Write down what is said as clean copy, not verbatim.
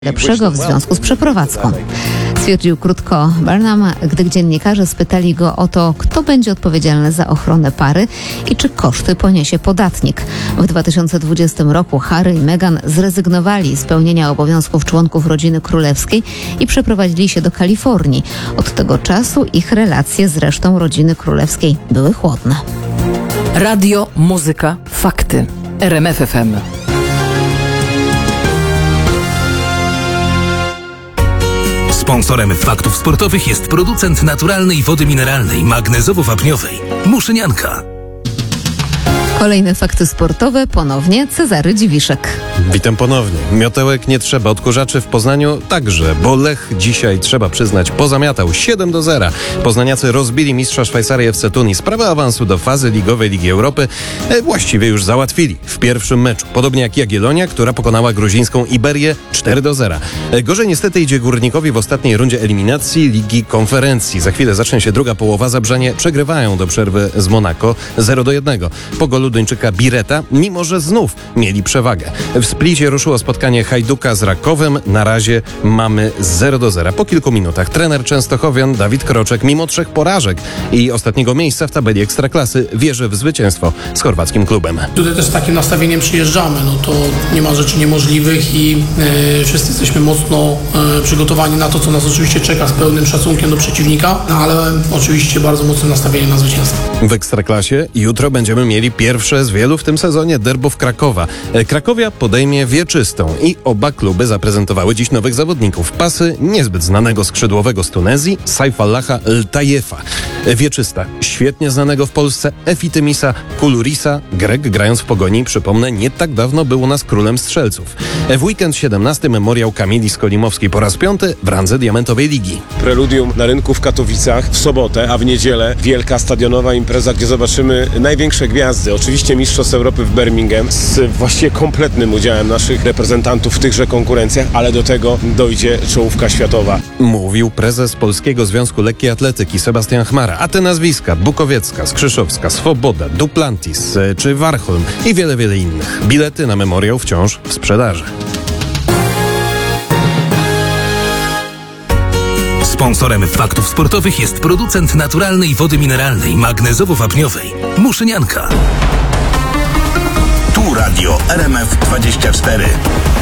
lepszego w związku z przeprowadzką. Stwierdził krótko Burnham, gdy dziennikarze spytali go o to, kto będzie odpowiedzialny za ochronę pary i czy koszty poniesie podatnik. W 2020 roku Harry i Meghan zrezygnowali z pełnienia obowiązków członków rodziny królewskiej i przeprowadzili się do Kalifornii. Od tego czasu ich relacje z resztą rodziny królewskiej były chłodne. Radio, muzyka, fakty. RMF FM. Sponsorem faktów sportowych jest producent naturalnej wody mineralnej magnezowo-wapniowej Muszynianka. Kolejne fakty sportowe, ponownie Cezary Dziwiszek. Witam ponownie. Miotełek nie trzeba, odkurzaczy w Poznaniu także, bo Lech dzisiaj, trzeba przyznać, pozamiatał 7-0. Poznaniacy rozbili mistrza Szwajcarii FC Tunis. Sprawę awansu do fazy ligowej Ligi Europy właściwie już załatwili w pierwszym meczu. Podobnie jak Jagiellonia, która pokonała gruzińską Iberię 4-0. Gorzej niestety idzie Górnikowi w ostatniej rundzie eliminacji Ligi Konferencji. Za chwilę zacznie się druga połowa. Zabrzanie przegrywają do przerwy z Monako 0-1. Po golu Duńczyka Bireta, mimo że znów mieli przewagę. W Splicie ruszyło spotkanie Hajduka z Rakowem. Na razie mamy 0-0. Po kilku minutach trener Częstochowian Dawid Kroczek, mimo 3 porażek i ostatniego miejsca w tabeli Ekstraklasy, wierzy w zwycięstwo z chorwackim klubem. Tutaj też z takim nastawieniem przyjeżdżamy. To nie ma rzeczy niemożliwych i wszyscy jesteśmy mocno przygotowani na to, co nas oczywiście czeka, z pełnym szacunkiem do przeciwnika, ale oczywiście bardzo mocne nastawienie na zwycięstwo. W Ekstraklasie jutro będziemy mieli pierwsze z wielu w tym sezonie derbów Krakowa. Krakowia podejmie Wieczystą i oba kluby zaprezentowały dziś nowych zawodników. Pasy niezbyt znanego skrzydłowego z Tunezji, Saifallaha Ltajefa. Wieczysta, świetnie znanego w Polsce Efitymisa Kulurisa. Grek, grając w Pogoni, przypomnę, nie tak dawno był u nas królem strzelców. W weekend 17 memoriał Kamili Skolimowskiej po raz 5 w randze Diamentowej Ligi. Preludium na rynku w Katowicach w sobotę, a w niedzielę wielka stadionowa impreza, gdzie zobaczymy największe gwiazdy. Oczywiście Mistrzostw Europy w Birmingham z właściwie kompletnym udziałem naszych reprezentantów w tychże konkurencjach, ale do tego dojdzie czołówka światowa. Mówił prezes Polskiego Związku Lekkiej Atletyki Sebastian Chmara, a te nazwiska: Bukowiecka, Skrzyszowska, Swoboda, Duplantis czy Warholm i wiele innych. Bilety na memoriał wciąż w sprzedaży. Sponsorem faktów sportowych jest producent naturalnej wody mineralnej magnezowo-wapniowej Muszynianka. Tu radio RMF 24.